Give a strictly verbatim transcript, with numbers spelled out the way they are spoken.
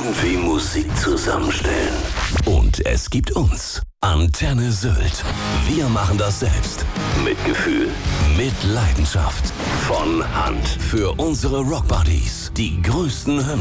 irgendwie Musik zusammenstellen. Und es gibt uns. Antenne Sylt. Wir machen das selbst. Mit Gefühl, mit Leidenschaft. Von Hand. Für unsere Rockbuddies. Die größten Hymnen.